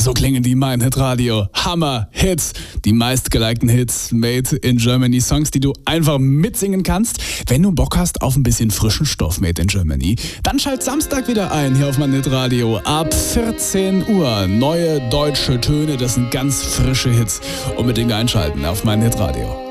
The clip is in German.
So klingen die Mein Hit Radio. Hammer Hits. Die meistgelikten Hits made in Germany. Songs, die du einfach mitsingen kannst. Wenn du Bock hast auf ein bisschen frischen Stoff made in Germany, dann schalt Samstag wieder ein hier auf Mein Hit Radio. Ab 14 Uhr. Neue deutsche Töne, das sind ganz frische Hits. Unbedingt einschalten auf Mein Hit Radio.